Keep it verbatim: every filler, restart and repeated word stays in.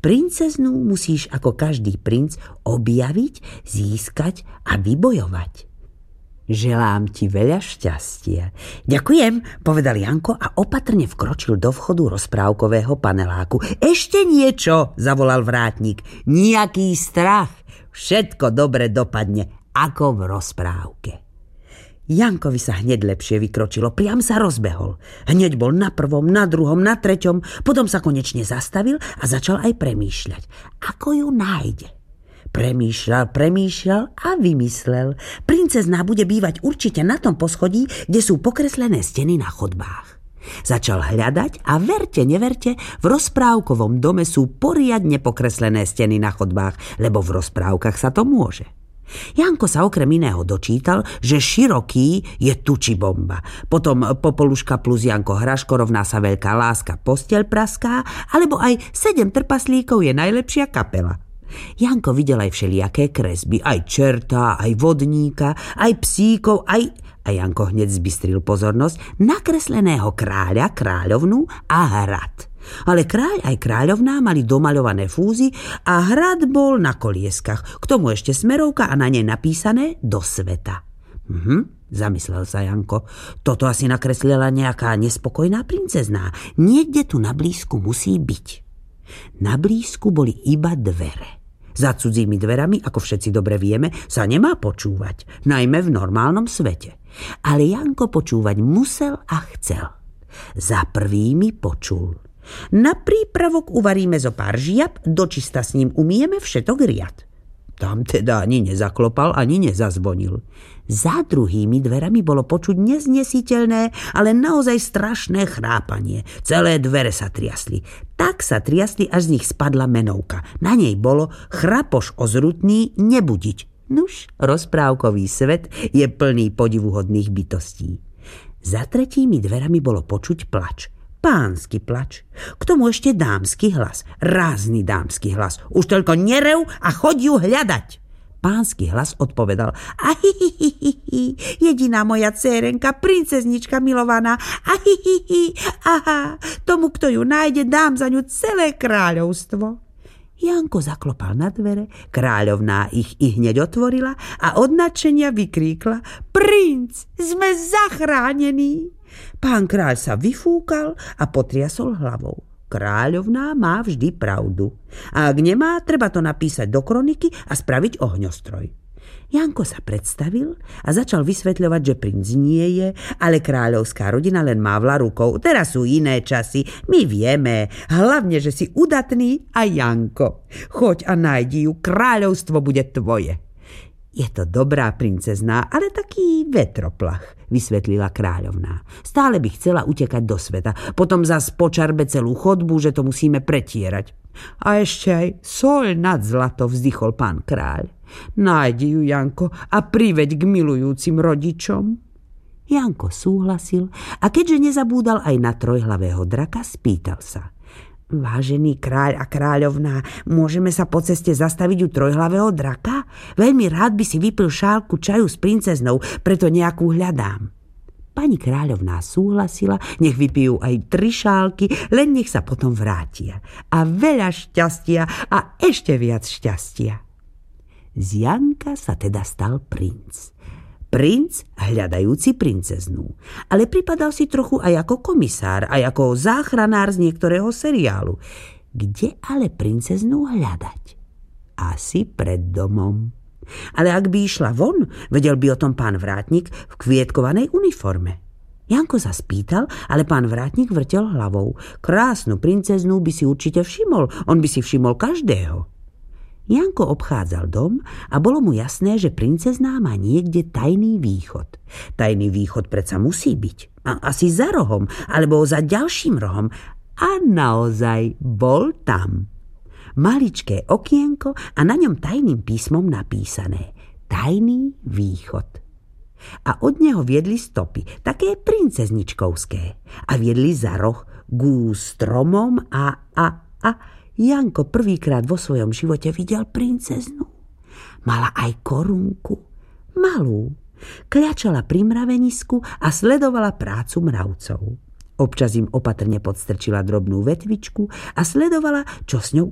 Princeznu musíš ako každý princ objaviť, získať a vybojovať. Želám ti veľa šťastia. Ďakujem, povedal Janko a opatrne vkročil do vchodu rozprávkového paneláku. Ešte niečo, zavolal vrátnik. Nijaký strach. Všetko dobre dopadne, ako v rozprávke. Jankovi sa hneď lepšie vykročilo, priam sa rozbehol. Hneď bol na prvom, na druhom, na treťom, potom sa konečne zastavil a začal aj premýšľať, ako ju nájde. Premýšľal, premýšľal a vymyslel. Princezná bude bývať určite na tom poschodí, kde sú pokreslené steny na chodbách. Začal hľadať a verte, neverte, v rozprávkovom dome sú poriadne pokreslené steny na chodbách, lebo v rozprávkach sa to môže. Janko sa okrem iného dočítal, že široký je tuči bomba. Potom Popoluška plus Janko Hraško rovná sa veľká láska, posteľ praská, alebo aj sedem trpaslíkov je najlepšia kapela. Janko videl aj všelijaké kresby, aj čerta, aj vodníka, aj psíkov, aj... A Janko hneď zbystril pozornosť nakresleného kráľa, kráľovnú a hrad. Ale kráľ aj kráľovná mali domaľované fúzy a hrad bol na kolieskach. K tomu ešte smerovka a na nej napísané do sveta. Mhm, zamyslel sa Janko. Toto asi nakreslila nejaká nespokojná princezná. Niekde tu na blízku musí byť. Na blízku boli iba dvere. Za cudzími dverami, ako všetci dobre vieme, sa nemá počúvať, najmä v normálnom svete. Ale Janko počúvať musel a chcel. Za prvými počul. Na prípravok uvaríme zo pár žiab, dočista s ním umieme všetok riad. Tam teda ani nezaklopal, ani nezazvonil. Za druhými dverami bolo počuť neznesiteľné, ale naozaj strašné chrápanie. Celé dvere sa triasli. Tak sa triasli, až z nich spadla menovka. Na nej bolo chrapoš ozrutný nebudiť. Nuž, rozprávkový svet je plný podivuhodných bytostí. Za tretími dverami bolo počuť plač. Pánsky plač. K tomu ešte dámsky hlas. Rázny dámsky hlas. Už toľko nerev a choď ju hľadať. Pánsky hlas odpovedal: Ahihihihi, jediná moja dcérenka, princeznička milovaná. Ahihihi, aha, tomu, kto ju nájde, dám za ňu celé kráľovstvo. Janko zaklopal na dvere, kráľovná ich i hneď otvorila a od nadšenia vykríkla: Princ, sme zachránení! Pán kráľ sa vyfúkal a potriasol hlavou. Kráľovná má vždy pravdu. A ak nemá, treba to napísať do kroniky a spraviť ohňostroj. Janko sa predstavil a začal vysvetľovať, že princ nie je, ale kráľovská rodina len mávla rukou. Teraz sú iné časy, my vieme. Hlavne, že si udatný a Janko. Choď a nájdi ju, kráľovstvo bude tvoje. Je to dobrá princezná, ale taký vetroplach, vysvetlila kráľovná. Stále by chcela utekať do sveta, potom zas počarbe celú chodbu, že to musíme pretierať. A ešte aj soľ nad zlato, vzdychol pán kráľ. Nájdi ju, Janko, a priveď k milujúcim rodičom. Janko súhlasil a keďže nezabúdal aj na trojhlavého draka, spýtal sa: Vážený kráľ a kráľovná, môžeme sa po ceste zastaviť u trojhlavého draka? Veľmi rád by si vypil šálku čaju s princeznou, preto nejakú hľadám. Pani kráľovná súhlasila, nech vypijú aj tri šálky, len nech sa potom vrátia. A veľa šťastia a ešte viac šťastia. Z Janka sa teda stal princ. Princ hľadajúci princeznú. Ale pripadal si trochu aj ako komisár, aj ako záchranár z niektorého seriálu. Kde ale princeznú hľadať? Asi pred domom. Ale ak by išla von, vedel by o tom pán vrátnik v kvietkovanej uniforme. Janko sa spýtal, ale pán vrátnik vrtel hlavou. Krásnu princeznú by si určite všimol, on by si všimol každého. Janko obchádzal dom a bolo mu jasné, že princezná má niekde tajný východ. Tajný východ predsa musí byť. A asi za rohom, alebo za ďalším rohom. A naozaj bol tam. Maličké okienko a na ňom tajným písmom napísané: Tajný východ. A od neho viedli stopy, také princezničkovské. A viedli za roh ku stromom a... a... a... Janko prvýkrát vo svojom živote videl princeznú. Mala aj korunku, malú. Kľačala pri mravenisku a sledovala prácu mravcov. Občas im opatrne podstrčila drobnú vetvičku a sledovala, čo s ňou